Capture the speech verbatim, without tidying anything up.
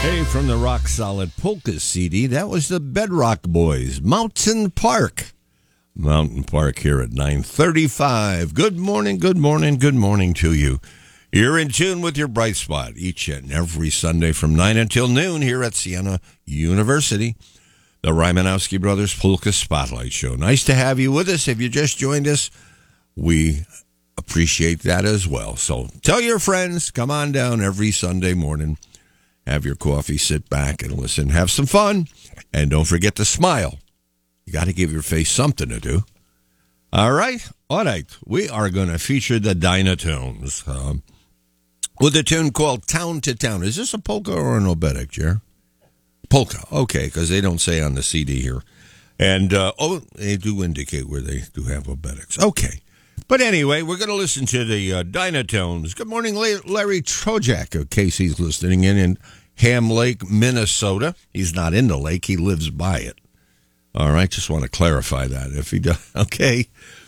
Hey, from the Rock Solid Polka C D, that was the Bedrock Boys, Mountain Park. Mountain Park here at nine thirty-five. Good morning, good morning, good morning to you. You're in tune with your bright spot each and every Sunday from nine until noon here at Siena University. The Rymanowski Brothers Polka Spotlight Show. Nice to have you with us. If you just joined us, we appreciate that as well. So tell your friends, come on down every Sunday morning. Have your coffee, sit back and listen. Have some fun. And don't forget to smile. You got to give your face something to do. All right. All right. We are going to feature the Dynatones um, with a tune called Town to Town. Is this a polka or an obedic, Jer? Polka. Okay, because they don't say on the C D here. And, uh, oh, they do indicate where they do have obedics. Okay. But anyway, we're going to listen to the uh, Dynatones. Good morning, Larry Trojak, in case he's listening in in Ham Lake, Minnesota. He's not in the lake. He lives by it. All right, just want to clarify that. If he does, okay.